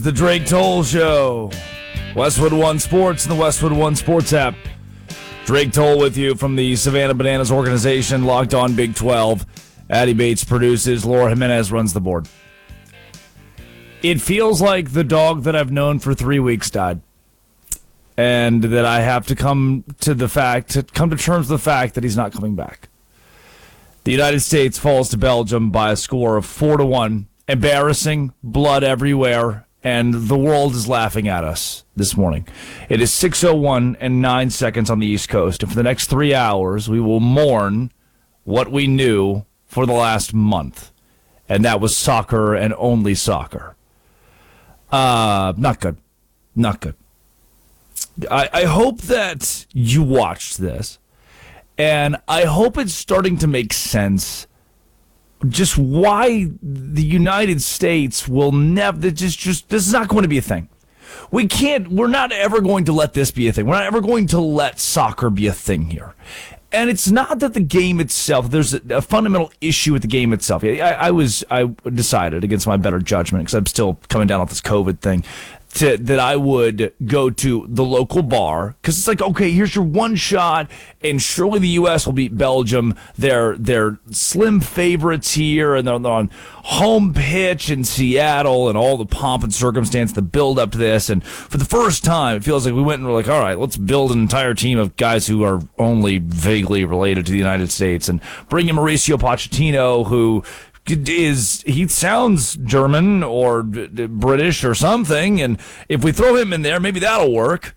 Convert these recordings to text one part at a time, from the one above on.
the Drake Toll Show. Westwood One Sports and the Westwood One Sports app. Drake Toll with you from the Savannah Bananas organization, Locked On Big 12. Addie Bates produces. Laura Jimenez runs the board. It feels like the dog that I've known for 3 weeks died. And that I have to come to terms with the fact that he's not coming back. The United States falls to Belgium by a score of 4-1. Embarrassing, blood everywhere, and the world is laughing at us this morning. It is 6:01 and 9 seconds on the East Coast, and for the next 3 hours, we will mourn what we knew for the last month, and that was soccer and only soccer. Not good. Not good. I hope that you watched this, and I hope it's starting to make sense just why the United States will never, just this is not going to be a thing. We're not ever going to let this be a thing. We're not ever going to let soccer be a thing here. And it's not that the game itself, there's a fundamental issue with the game itself. I decided against my better judgment, because I'm still coming down off this COVID thing, that I would go to the local bar, because it's like, okay, here's your one shot, and surely the U.S. will beat Belgium. They're slim favorites here, and they're on home pitch in Seattle, and all the pomp and circumstance, the build up to this. And for the first time, it feels like we went and we're like, all right, let's build an entire team of guys who are only vaguely related to the United States, and bring in Mauricio Pochettino, who he sounds German or British or something, and if we throw him in there, maybe that'll work.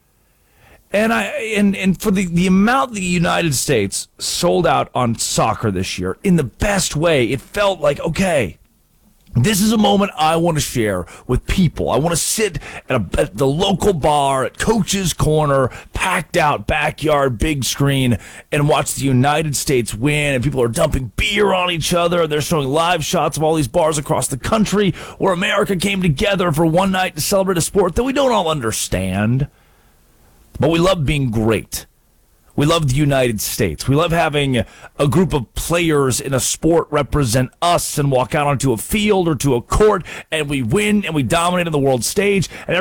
And for the amount the United States sold out on soccer this year in the best way, it felt like, okay, this is a moment I want to share with people. I want to sit at the local bar at Coach's Corner, packed out backyard, big screen, and watch the United States win. And people are dumping beer on each other. And they're showing live shots of all these bars across the country where America came together for one night to celebrate a sport that we don't all understand. But we love being great. We love the United States. We love having a group of players in a sport represent us and walk out onto a field or to a court, and we win and we dominate on the world stage. And